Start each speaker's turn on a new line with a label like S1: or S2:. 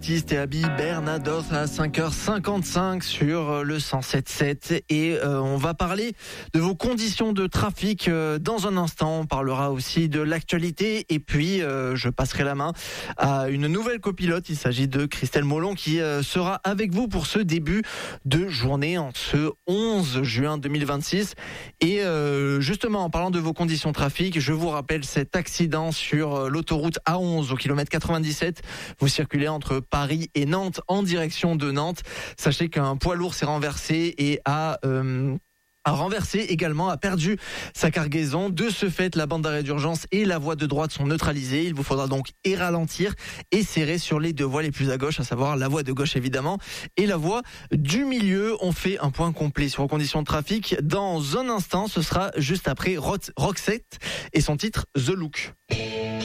S1: Et Abby Bernadotte à 5h55 sur le 107.7 et on va parler de vos conditions de trafic dans un instant. On parlera aussi de l'actualité et puis je passerai la main à une nouvelle copilote. Il s'agit de Christelle Molon qui sera avec vous pour ce début de journée en ce 11 juin 2026. Et justement, en parlant de vos conditions de trafic, je vous rappelle cet accident sur l'autoroute A11 au kilomètre 97. Vous circulez entre Paris et Nantes en direction de Nantes. Sachez qu'un poids lourd s'est renversé et a perdu sa cargaison. De ce fait, la bande d'arrêt d'urgence et la voie de droite sont neutralisées. Il vous faudra donc ralentir et serrer sur les deux voies les plus à gauche, à savoir la voie de gauche évidemment et la voie du milieu. On fait un point complet sur les conditions de trafic dans un instant. Ce sera juste après Roxette et son titre The Look.